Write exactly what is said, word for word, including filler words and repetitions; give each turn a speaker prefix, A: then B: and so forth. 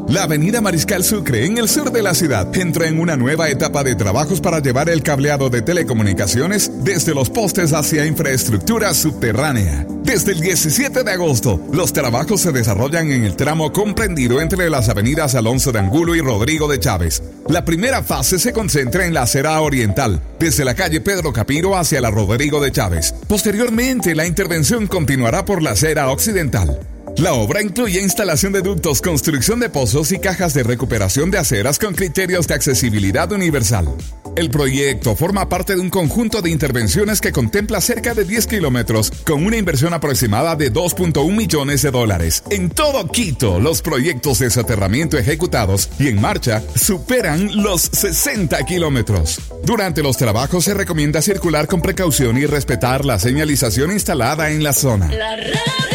A: La avenida Mariscal Sucre, en el sur de la ciudad, entra en una nueva etapa de trabajos para llevar el cableado de telecomunicaciones desde los postes hacia infraestructura subterránea. Desde el diecisiete de agosto, los trabajos se desarrollan en el tramo comprendido entre las avenidas Alonso de Angulo y Rodrigo de Chávez. La primera fase se concentra en la acera oriental, desde la calle Pedro Capiro hacia la Rodrigo de Chávez. Posteriormente, la intervención continuará por la acera occidental. La obra incluye instalación de ductos, construcción de pozos y cajas de recuperación de aceras con criterios de accesibilidad universal. El proyecto forma parte de un conjunto de intervenciones que contempla cerca de diez kilómetros con una inversión aproximada de dos punto uno millones de dólares. En todo Quito, los proyectos de soterramiento ejecutados y en marcha superan los sesenta kilómetros. Durante los trabajos se recomienda circular con precaución y respetar la señalización instalada en la zona. La